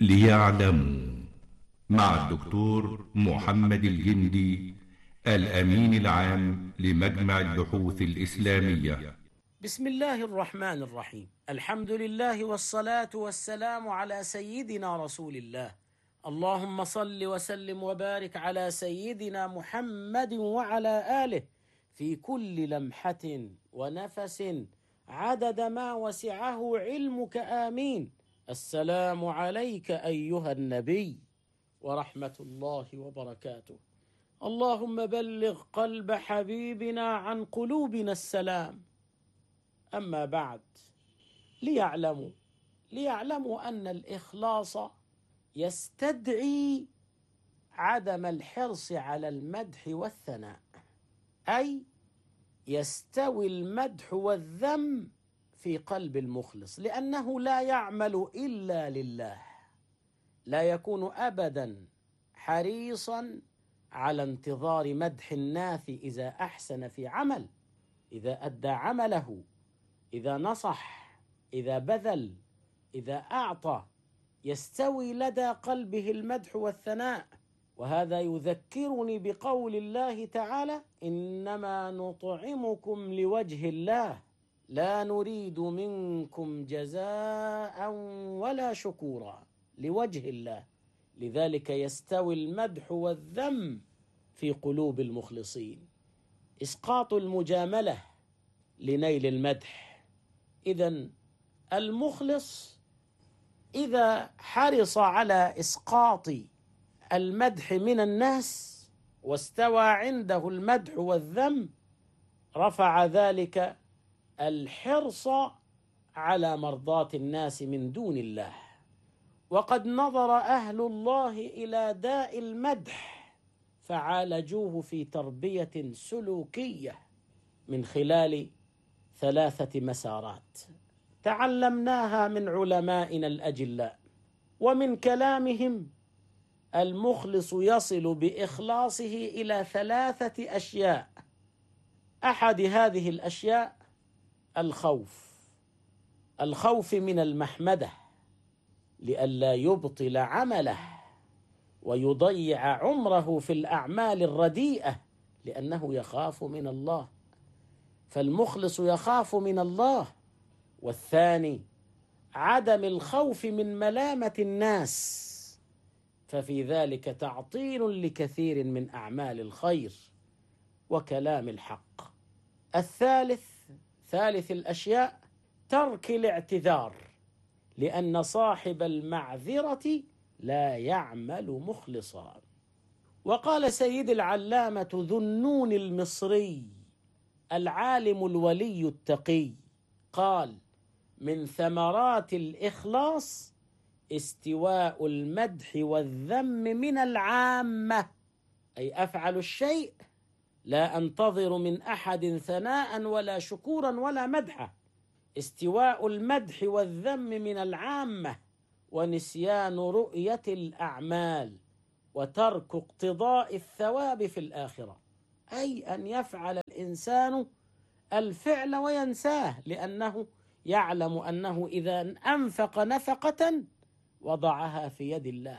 ليعلموا مع الدكتور محمد الجندي الأمين العام لمجمع البحوث الإسلامية. بسم الله الرحمن الرحيم. الحمد لله والصلاة والسلام على سيدنا رسول الله. اللهم صل وسلم وبارك على سيدنا محمد وعلى آله في كل لمحة ونفس عدد ما وسعه علمك. آمين. السلام عليك أيها النبي ورحمة الله وبركاته. اللهم بلغ قلب حبيبنا عن قلوبنا السلام. أما بعد، ليعلموا أن الإخلاص يستدعي عدم الحرص على المدح والثناء، أي يستوي المدح والذم في قلب المخلص، لأنه لا يعمل إلا لله، لا يكون أبدا حريصا على انتظار مدح الناس إذا أحسن في عمل، إذا أدى عمله، إذا نصح، إذا بذل، إذا أعطى، يستوي لدى قلبه المدح والثناء. وهذا يذكرني بقول الله تعالى: إنما نطعمكم لوجه الله لا نريد منكم جزاء ولا شكورا، لوجه الله. لذلك يستوي المدح والذم في قلوب المخلصين. إسقاط المجاملة لنيل المدح. إذن المخلص إذا حرص على إسقاط المدح من الناس واستوى عنده المدح والذم، رفع ذلك الحرص على مرضاة الناس من دون الله. وقد نظر أهل الله إلى داء المدح فعالجوه في تربية سلوكية من خلال 3 مسارات تعلمناها من علمائنا الأجلاء. ومن كلامهم: المخلص يصل بإخلاصه إلى 3 أشياء. أحد هذه الأشياء الخوف من المحمدة، لئلا يبطل عمله ويضيع عمره في الأعمال الرديئة، لأنه يخاف من الله، فالمخلص يخاف من الله. والثاني عدم الخوف من ملامة الناس، ففي ذلك تعطيل لكثير من أعمال الخير وكلام الحق. ثالث الأشياء ترك الاعتذار، لأن صاحب المعذرة لا يعمل مخلصا. وقال سيد العلامة ذو النون المصري العالم الولي التقي، قال: من ثمرات الإخلاص استواء المدح والذم من العامة، أي أفعل الشيء لا أنتظر من أحد ثناء ولا شكورا ولا مدحا. استواء المدح والذم من العامة، ونسيان رؤية الأعمال، وترك اقتضاء الثواب في الآخرة، أي أن يفعل الإنسان الفعل وينساه، لأنه يعلم أنه إذا أنفق نفقة وضعها في يد الله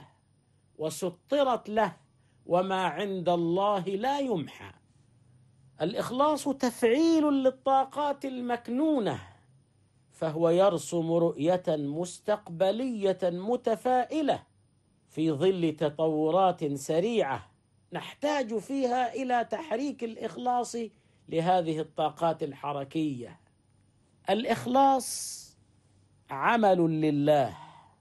وسطرت له، وما عند الله لا يمحى. الإخلاص تفعيل للطاقات المكنونة، فهو يرسم رؤية مستقبلية متفائلة في ظل تطورات سريعة نحتاج فيها إلى تحريك الإخلاص لهذه الطاقات الحركية. الإخلاص عمل لله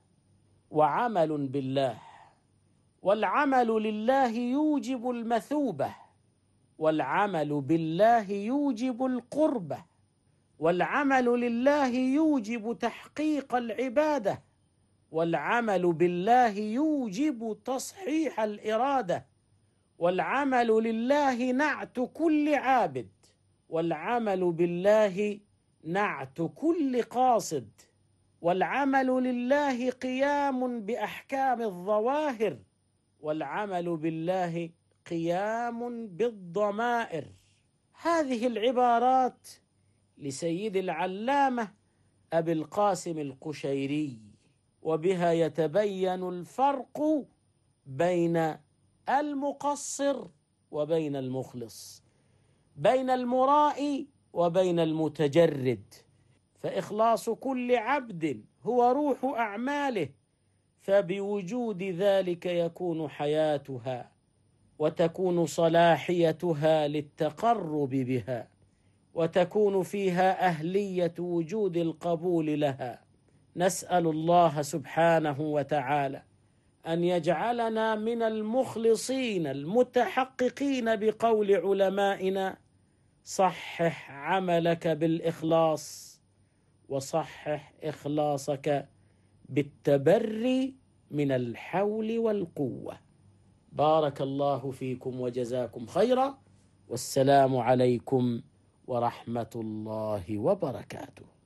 وعمل بالله، والعمل لله يوجب المثوبة، والعمل بالله يوجب القربة، والعمل لله يوجب تحقيق العبادة، والعمل بالله يوجب تصحيح الإرادة، والعمل لله نعت كل عابد، والعمل بالله نعت كل قاصد، والعمل لله قيام بأحكام الظواهر، والعمل بالله قيام بالضمائر. هذه العبارات لسيد العلامة أبي القاسم القشيري، وبها يتبين الفرق بين المقصر وبين المخلص، بين المرائي وبين المتجرد. فإخلاص كل عبد هو روح أعماله، فبوجود ذلك يكون حياتها وتكون صلاحيتها للتقرب بها، وتكون فيها أهلية وجود القبول لها. نسأل الله سبحانه وتعالى أن يجعلنا من المخلصين المتحققين بقول علمائنا: صحح عملك بالإخلاص، وصحح إخلاصك بالتبري من الحول والقوة. بارك الله فيكم وجزاكم خيرا، والسلام عليكم ورحمة الله وبركاته.